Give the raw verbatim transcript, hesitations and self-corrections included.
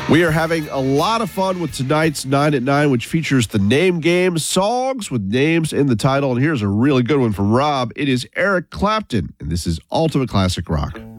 We are having a lot of fun with tonight's nine at nine, which features the name game, songs with names in the title. And here's a really good one from Rob. It is Eric Clapton, and this is Ultimate Classic Rock.